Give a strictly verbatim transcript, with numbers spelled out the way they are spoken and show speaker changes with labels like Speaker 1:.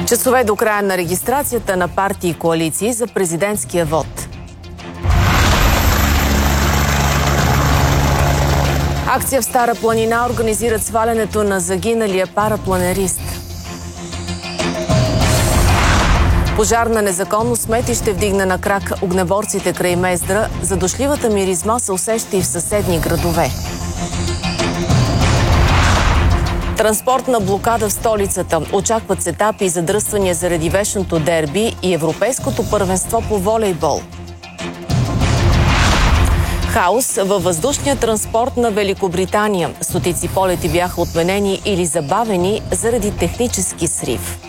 Speaker 1: Часове до края на регистрацията на партии и коалиции за президентския вод. Акция в Стара планина организират свалянето на загиналия парапланерист. Пожар на незаконно сметище вдигна на крак огнеборците край Мездра. Задушливата миризма се усеща и в съседни градове. Транспортна блокада в столицата. Очакват се етапи и задръствания заради вечното дерби и Европейското първенство по волейбол. Хаос във въздушния транспорт на Великобритания. Стотици полети бяха отменени или забавени заради технически срив.